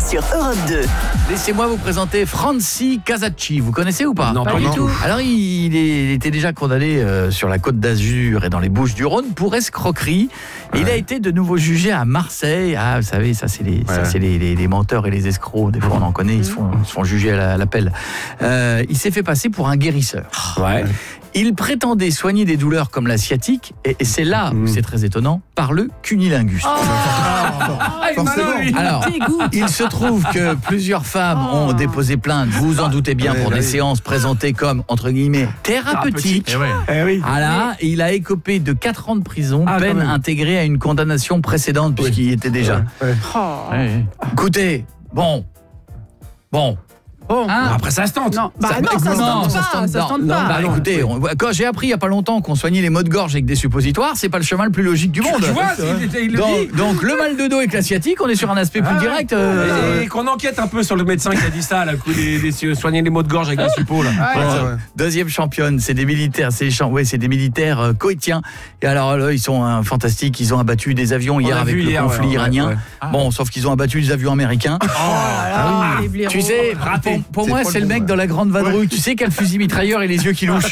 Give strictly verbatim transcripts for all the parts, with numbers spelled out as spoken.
sur Europe deux. Laissez-moi vous présenter Franci Casacci. Vous connaissez ou pas? Non, pas, pas du tout. Alors, il, est, il était déjà condamné euh, sur la Côte d'Azur et dans les Bouches-du-Rhône pour escroquerie. Ouais. Il a été de nouveau jugé à Marseille. Ah, vous savez, ça, c'est les, ouais. ça, c'est les, les, les menteurs et les escrocs. Des fois, on en connaît. Ils se font, ils se font juger à, la, à l'appel. Euh, il s'est fait passer pour un guérisseur. Ouais. Il prétendait soigner des douleurs comme la sciatique, et, et c'est là où mmh. c'est très étonnant, par le cunilingus. Oh ah, Alors, il se trouve que plusieurs femmes oh. ont déposé plainte, vous en doutez bien, pour ouais, des oui. séances présentées comme, entre guillemets, thérapeutiques. Ah, eh oui. Voilà, et il a écopé de quatre ans de prison, ah, peine intégrée à une condamnation précédente, oui. puisqu'il y était déjà. Ouais, ouais. Oh. Ouais. Écoutez, bon, bon. Oh, hein après ça se tente. Non, bah ça, non, ça, non, se tente pas, ça se tente pas. Bah, écoutez, on, quand j'ai appris il y a pas longtemps qu'on soignait les maux de gorge avec des suppositoires, c'est pas le chemin le plus logique du monde. Tu vois, il, il le donc, dit. donc le mal de dos avec la sciatique, on est sur un aspect ah, plus direct. Euh, et, et qu'on enquête un peu sur le médecin qui a dit ça, là, les, les, soigner les maux de gorge avec des suppos là. Ouais, ouais, ouais. Deuxième championne, c'est des militaires, c'est des, ouais, c'est des militaires euh, koweïtiens. Et alors là, ils sont euh, fantastiques, ils ont abattu des avions hier avec le hier, conflit ouais, iranien. Ouais, ouais. Ah. Bon, sauf qu'ils ont abattu des avions américains. Oh, ah, oui. Tu sais, pour, pour moi, c'est le mec dans la grande vadrouille, ouais. tu sais quel fusil mitrailleur et les yeux qui louchent.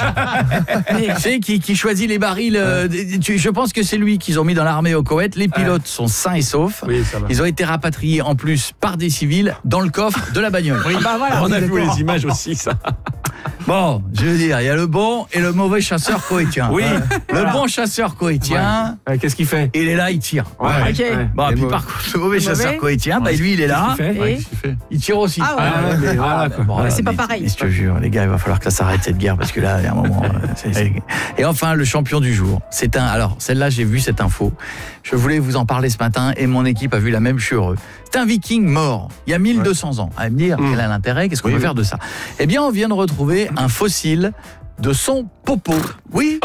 Tu sais qui, qui choisit les barils. Euh, tu, je pense que c'est lui qu'ils ont mis dans l'armée au Koweït. Les pilotes ouais. sont sains et saufs. Oui, ils ont été rapatriés en plus par des civils dans le coffre de la bagnole. Oui. Bah voilà, on a vu les images aussi ça. Bon, je veux dire, il y a le bon et le mauvais chasseur koweïtien. Oui. Le bon chasseur koweïtien, ouais. qu'est-ce qu'il fait? Il est là, il tire. Ouais. Okay. Ouais. Bon, et puis par contre, le mauvais le chasseur koweïtien, bah, lui, il est là. Fait ouais, il, fait il tire aussi. Ah ouais. Ah, ouais, mais voilà, quoi. Bon, là, c'est mais, pas pareil. Mais je te jure, les gars, il va falloir que ça s'arrête cette guerre parce que là, il y a un moment. c'est, c'est... Et enfin, le champion du jour. C'est un. Alors, celle-là, j'ai vu cette info. Je voulais vous en parler ce matin et mon équipe a vu la même. Je suis heureux. C'est un Viking mort il y a mille deux cents ans. À me dire, mmh. quel est l'intérêt? Qu'est-ce qu'on oui, peut oui. faire de ça? Eh bien, on vient de retrouver un fossile de son popo. Oui.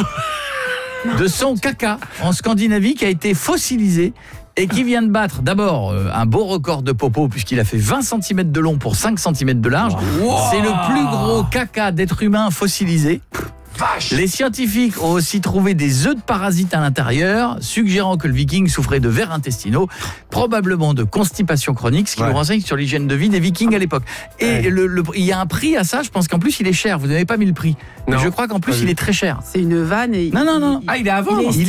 De son caca en Scandinavie qui a été fossilisé et qui vient de battre d'abord euh, un beau record de popo puisqu'il a fait vingt centimètres de long pour cinq centimètres de large. Wow. C'est le plus gros caca d'être humain fossilisé. Vache. Les scientifiques ont aussi trouvé des œufs de parasites à l'intérieur, suggérant que le Viking souffrait de vers intestinaux, probablement de constipation chronique, ce qui ouais. nous renseigne sur l'hygiène de vie des Vikings à l'époque. Et ouais. le, le, il y a un prix à ça, je pense qu'en plus il est cher, vous n'avez pas mis le prix. Je crois qu'en plus il est très cher. C'est une vanne et... Non, non, non. Ah, il est à vendre.